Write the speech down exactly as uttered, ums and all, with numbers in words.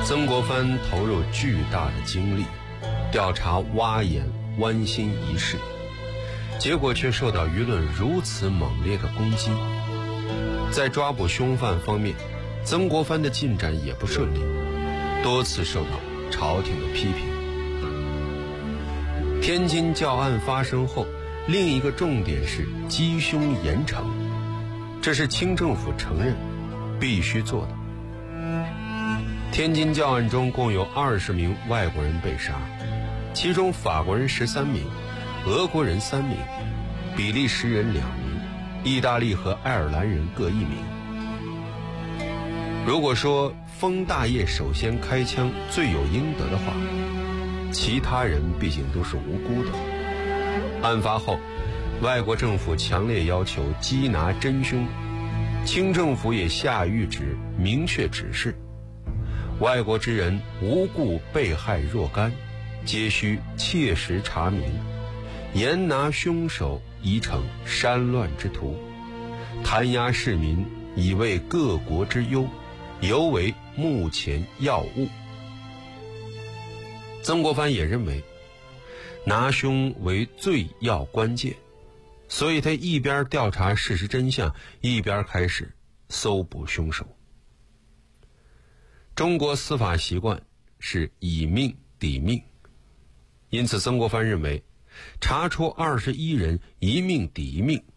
曾国藩投入巨大的精力调查挖眼剜心一事，结果却受到舆论如此猛烈的攻击。在抓捕凶犯方面，曾国藩的进展也不顺利，多次受到朝廷的批评。天津教案发生后，另一个重点是缉凶严惩，这是清政府承认必须做的。天津教案中共有二十名外国人被杀，其中法国人十三名，俄国人三名，比利时人两名，意大利和爱尔兰人各一名。如果说封大业首先开枪罪有应得的话，其他人毕竟都是无辜的。案发后，外国政府强烈要求缉拿真凶，清政府也下谕旨明确指示，外国之人无故被害若干，皆须切实查明，严拿凶手以惩山乱之徒，弹压市民以为各国之忧，尤为目前要务。曾国藩也认为拿凶为最要关键，所以他一边调查事实真相，一边开始搜捕凶手。中国司法习惯是以命抵命，因此曾国藩认为查出二十一人一命抵一命